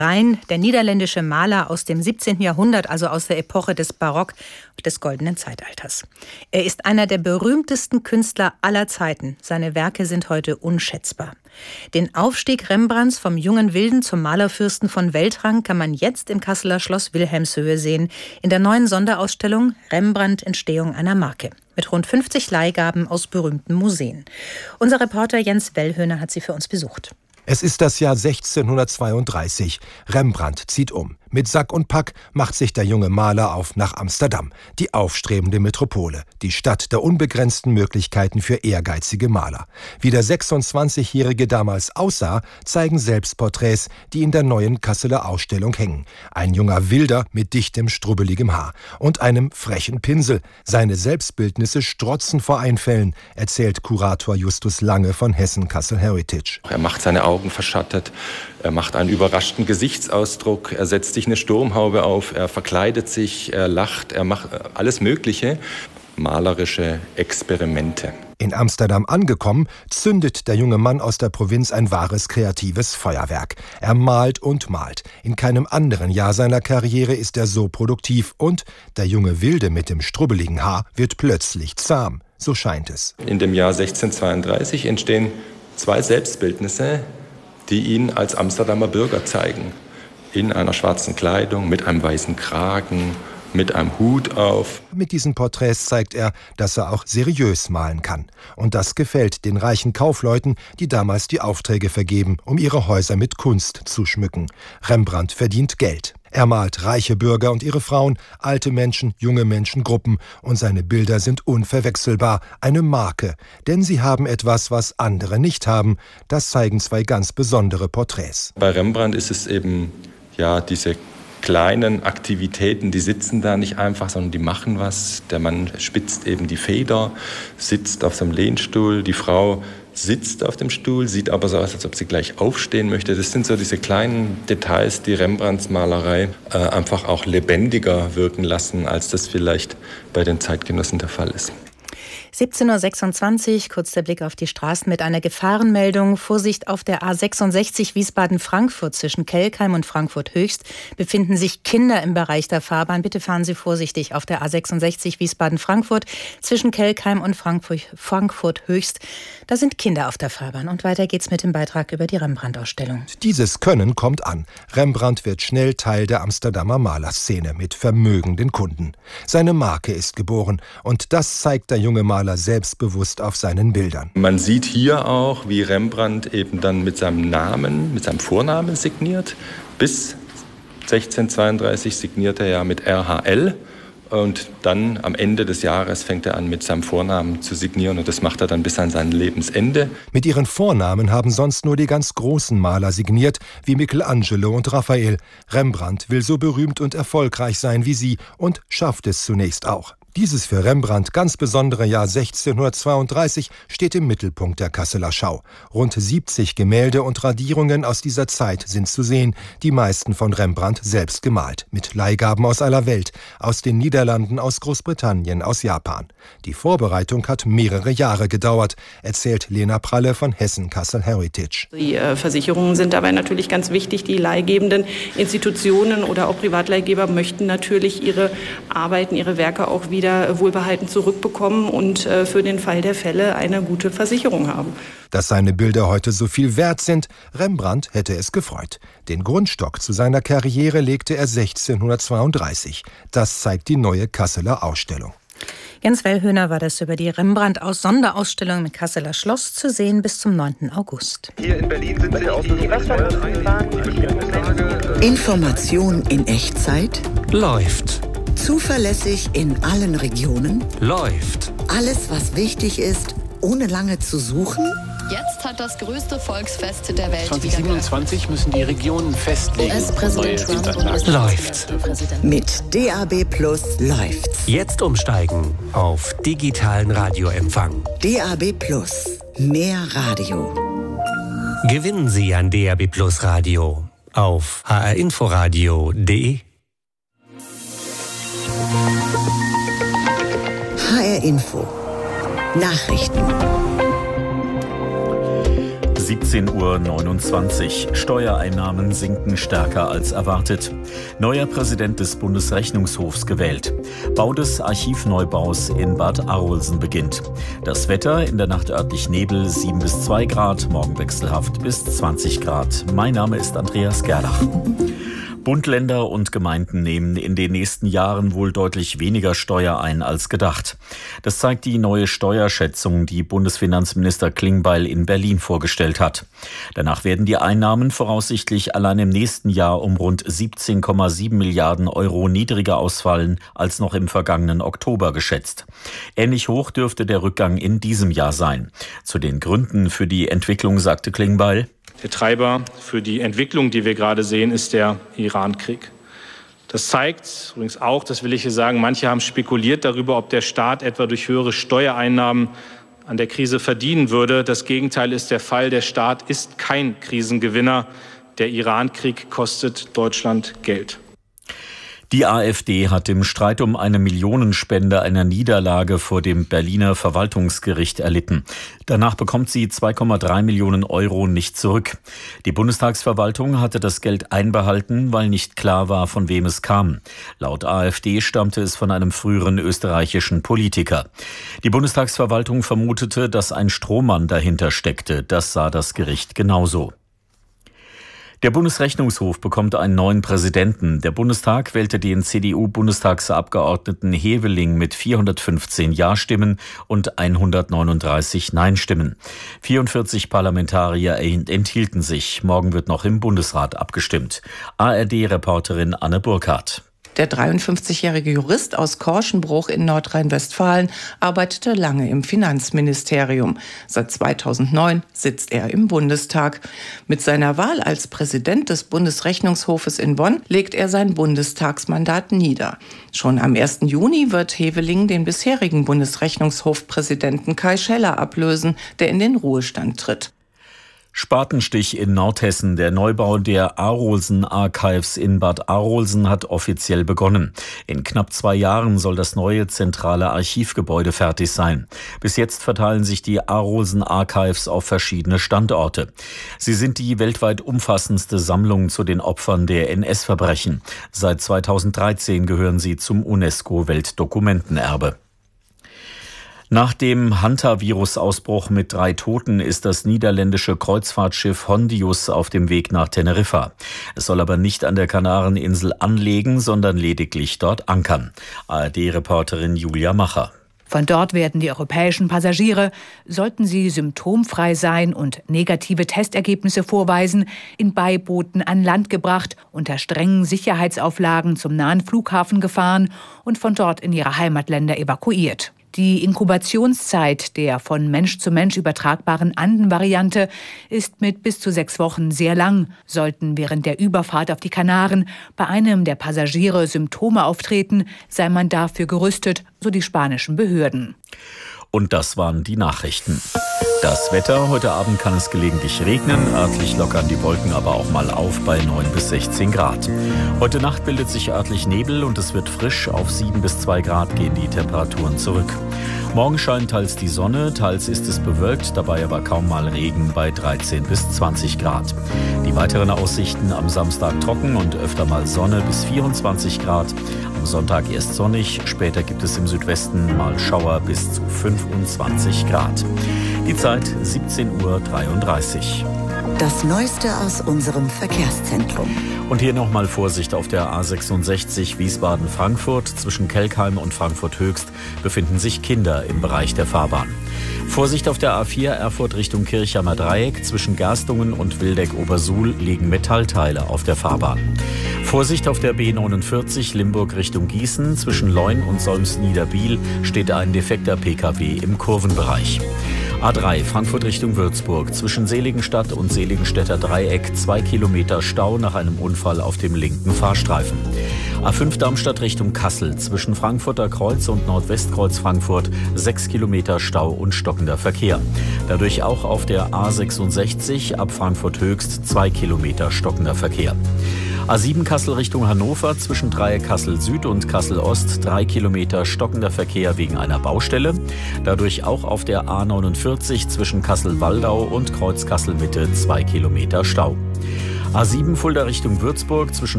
Rijn, der niederländische Maler aus dem 17. Jahrhundert, also aus der Epoche des Barock, des Goldenen Zeitalters. Er ist einer der berühmtesten Künstler aller Zeiten. Seine Werke sind heute unschätzbar. Den Aufstieg Rembrandts vom jungen Wilden zum Malerfürsten von Weltrang kann man jetzt im Kasseler Schloss Wilhelmshöhe sehen, in der neuen Sonderausstellung Rembrandt – Entstehung einer Marke, mit rund 50 Leihgaben aus berühmten Museen. Unser Reporter Jens Wellhöhner hat sie für uns besucht. Es ist das Jahr 1632. Rembrandt zieht um. Mit Sack und Pack macht sich der junge Maler auf nach Amsterdam, die aufstrebende Metropole, die Stadt der unbegrenzten Möglichkeiten für ehrgeizige Maler. Wie der 26-Jährige damals aussah, zeigen Selbstporträts, die in der neuen Kasseler Ausstellung hängen. Ein junger Wilder mit dichtem, strubbeligem Haar und einem frechen Pinsel. Seine Selbstbildnisse strotzen vor Einfällen, erzählt Kurator Justus Lange von Hessen Kassel Heritage. Er macht seine Augen verschattet, er macht einen überraschten Gesichtsausdruck, er setzt sich eine Sturmhaube auf, er verkleidet sich, er lacht, er macht alles Mögliche. Malerische Experimente. In Amsterdam angekommen, zündet der junge Mann aus der Provinz ein wahres kreatives Feuerwerk. Er malt und malt. In keinem anderen Jahr seiner Karriere ist er so produktiv und der junge Wilde mit dem strubbeligen Haar wird plötzlich zahm. So scheint es. In dem Jahr 1632 entstehen 2 Selbstbildnisse, die ihn als Amsterdamer Bürger zeigen. In einer schwarzen Kleidung, mit einem weißen Kragen, mit einem Hut auf. Mit diesen Porträts zeigt er, dass er auch seriös malen kann. Und das gefällt den reichen Kaufleuten, die damals die Aufträge vergeben, um ihre Häuser mit Kunst zu schmücken. Rembrandt verdient Geld. Er malt reiche Bürger und ihre Frauen, alte Menschen, junge Menschengruppen. Und seine Bilder sind unverwechselbar, eine Marke. Denn sie haben etwas, was andere nicht haben. Das zeigen 2 ganz besondere Porträts. Bei Rembrandt ist es eben, diese kleinen Aktivitäten, die sitzen da nicht einfach, sondern die machen was. Der Mann spitzt eben die Feder, sitzt auf seinem Lehnstuhl, die Frau sitzt auf dem Stuhl, sieht aber so aus, als ob sie gleich aufstehen möchte. Das sind so diese kleinen Details, die Rembrandts Malerei einfach auch lebendiger wirken lassen, als das vielleicht bei den Zeitgenossen der Fall ist. 17.26 Uhr, kurz der Blick auf die Straßen mit einer Gefahrenmeldung. Vorsicht auf der A66 Wiesbaden-Frankfurt zwischen Kelkheim und Frankfurt-Höchst befinden sich Kinder im Bereich der Fahrbahn. Bitte fahren Sie vorsichtig auf der A66 Wiesbaden-Frankfurt zwischen Kelkheim und Frankfurt-Höchst. Da sind Kinder auf der Fahrbahn. Und weiter geht's mit dem Beitrag über die Rembrandt-Ausstellung. Dieses Können kommt an. Rembrandt wird schnell Teil der Amsterdamer Malerszene mit vermögenden Kunden. Seine Marke ist geboren und das zeigt der junge Maler selbstbewusst auf seinen Bildern. Man sieht hier auch, wie Rembrandt eben dann mit seinem Namen, mit seinem Vornamen signiert. Bis 1632 signiert er ja mit RHL. Und dann am Ende des Jahres fängt er an, mit seinem Vornamen zu signieren. Und das macht er dann bis an sein Lebensende. Mit ihren Vornamen haben sonst nur die ganz großen Maler signiert, wie Michelangelo und Raphael. Rembrandt will so berühmt und erfolgreich sein wie sie und schafft es zunächst auch. Dieses für Rembrandt ganz besondere Jahr 1632 steht im Mittelpunkt der Kasseler Schau. Rund 70 Gemälde und Radierungen aus dieser Zeit sind zu sehen, die meisten von Rembrandt selbst gemalt, mit Leihgaben aus aller Welt, aus den Niederlanden, aus Großbritannien, aus Japan. Die Vorbereitung hat mehrere Jahre gedauert, erzählt Lena Pralle von Hessen Kassel Heritage. Die Versicherungen sind dabei natürlich ganz wichtig. Die leihgebenden Institutionen oder auch Privatleihgeber möchten natürlich ihre Arbeiten, ihre Werke auch wieder wohlbehalten zurückbekommen und für den Fall der Fälle eine gute Versicherung haben. Dass seine Bilder heute so viel wert sind, Rembrandt hätte es gefreut. Den Grundstock zu seiner Karriere legte er 1632. Das zeigt die neue Kasseler Ausstellung. Jens Wellhöhner war das über die Rembrandt-Sonderausstellung im Kasseler Schloss zu sehen bis zum 9. August. Hier in Berlin sind Sie auf Information in Echtzeit läuft. Zuverlässig in allen Regionen Läuft. Alles, was wichtig ist, ohne lange zu suchen. Jetzt hat das größte Volksfest der Welt 2027 müssen die Regionen festlegen. US-Präsident Trump läuft. Mit DAB+ läuft's. Jetzt umsteigen auf digitalen Radioempfang. DAB+, mehr Radio. Gewinnen Sie ein DAB+ Radio auf hrinforadio.de. HR Info. Nachrichten. 17:29 Uhr. Steuereinnahmen sinken stärker als erwartet. Neuer Präsident des Bundesrechnungshofs gewählt. Bau des Archivneubaus in Bad Arolsen beginnt. Das Wetter, in der Nacht örtlich Nebel, 7 bis 2 Grad, morgen wechselhaft bis 20 Grad. Mein Name ist Andreas Gerlach. Bund, Länder und Gemeinden nehmen in den nächsten Jahren wohl deutlich weniger Steuer ein als gedacht. Das zeigt die neue Steuerschätzung, die Bundesfinanzminister Klingbeil in Berlin vorgestellt hat. Danach werden die Einnahmen voraussichtlich allein im nächsten Jahr um rund 17,7 Milliarden Euro niedriger ausfallen als noch im vergangenen Oktober geschätzt. Ähnlich hoch dürfte der Rückgang in diesem Jahr sein. Zu den Gründen für die Entwicklung sagte Klingbeil: Der Treiber für die Entwicklung, die wir gerade sehen, ist der Iran-Krieg. Das zeigt übrigens auch, das will ich hier sagen, manche haben spekuliert darüber, ob der Staat etwa durch höhere Steuereinnahmen an der Krise verdienen würde. Das Gegenteil ist der Fall. Der Staat ist kein Krisengewinner. Der Iran-Krieg kostet Deutschland Geld. Die AfD hat im Streit um eine Millionenspende eine Niederlage vor dem Berliner Verwaltungsgericht erlitten. Danach bekommt sie 2,3 Millionen Euro nicht zurück. Die Bundestagsverwaltung hatte das Geld einbehalten, weil nicht klar war, von wem es kam. Laut AfD stammte es von einem früheren österreichischen Politiker. Die Bundestagsverwaltung vermutete, dass ein Strohmann dahinter steckte. Das sah das Gericht genauso. Der Bundesrechnungshof bekommt einen neuen Präsidenten. Der Bundestag wählte den CDU-Bundestagsabgeordneten Heveling mit 415 Ja-Stimmen und 139 Nein-Stimmen. 44 Parlamentarier enthielten sich. Morgen wird noch im Bundesrat abgestimmt. ARD-Reporterin Anne Burkhardt. Der 53-jährige Jurist aus Korschenbruch in Nordrhein-Westfalen arbeitete lange im Finanzministerium. Seit 2009 sitzt er im Bundestag. Mit seiner Wahl als Präsident des Bundesrechnungshofes in Bonn legt er sein Bundestagsmandat nieder. Schon am 1. Juni wird Heveling den bisherigen Bundesrechnungshofpräsidenten Kai Scheller ablösen, der in den Ruhestand tritt. Spatenstich in Nordhessen. Der Neubau der Arolsen Archives in Bad Arolsen hat offiziell begonnen. In knapp 2 Jahren soll das neue zentrale Archivgebäude fertig sein. Bis jetzt verteilen sich die Arolsen Archives auf verschiedene Standorte. Sie sind die weltweit umfassendste Sammlung zu den Opfern der NS-Verbrechen. Seit 2013 gehören sie zum UNESCO-Weltdokumentenerbe. Nach dem Hanta-Virus-Ausbruch mit 3 Toten ist das niederländische Kreuzfahrtschiff Hondius auf dem Weg nach Teneriffa. Es soll aber nicht an der Kanareninsel anlegen, sondern lediglich dort ankern. ARD-Reporterin Julia Macher. Von dort werden die europäischen Passagiere, sollten sie symptomfrei sein und negative Testergebnisse vorweisen, in Beibooten an Land gebracht, unter strengen Sicherheitsauflagen zum nahen Flughafen gefahren und von dort in ihre Heimatländer evakuiert. Die Inkubationszeit der von Mensch zu Mensch übertragbaren Anden-Variante ist mit bis zu 6 Wochen sehr lang. Sollten während der Überfahrt auf die Kanaren bei einem der Passagiere Symptome auftreten, sei man dafür gerüstet, so die spanischen Behörden. Und das waren die Nachrichten. Das Wetter: Heute Abend kann es gelegentlich regnen, örtlich lockern die Wolken aber auch mal auf bei 9 bis 16 Grad. Heute Nacht bildet sich örtlich Nebel und es wird frisch. Auf 7 bis 2 Grad gehen die Temperaturen zurück. Morgen scheint teils die Sonne, teils ist es bewölkt, dabei aber kaum mal Regen bei 13 bis 20 Grad. Die weiteren Aussichten: am Samstag trocken und öfter mal Sonne bis 24 Grad. Am Sonntag erst sonnig, später gibt es im Südwesten mal Schauer bis zu 25 Grad. Die Zeit 17:33 Uhr. Das Neueste aus unserem Verkehrszentrum. Und hier nochmal Vorsicht auf der A66 Wiesbaden-Frankfurt. Zwischen Kelkheim und Frankfurt-Höchst befinden sich Kinder im Bereich der Fahrbahn. Vorsicht auf der A4 Erfurt Richtung Kirchheimer Dreieck. Zwischen Gerstungen und Wildeck-Obersuhl liegen Metallteile auf der Fahrbahn. Vorsicht auf der B49 Limburg Richtung Gießen. Zwischen Leun und Solms-Niederbiel steht ein defekter Pkw im Kurvenbereich. A3 Frankfurt Richtung Würzburg. Zwischen Seligenstadt und Seligenstädter Dreieck 2 Kilometer Stau nach einem Unfall auf dem linken Fahrstreifen. A5 Darmstadt Richtung Kassel. Zwischen Frankfurter Kreuz und Nordwestkreuz Frankfurt 6 Kilometer Stau und stockender Verkehr. Dadurch auch auf der A66 ab Frankfurt Höchst 2 Kilometer stockender Verkehr. A7 Kassel Richtung Hannover zwischen Dreieck Kassel Süd und Kassel Ost 3 Kilometer stockender Verkehr wegen einer Baustelle. Dadurch auch auf der A49 zwischen Kassel-Waldau und Kreuz Kassel Mitte 2 Kilometer Stau. A7 Fulda Richtung Würzburg zwischen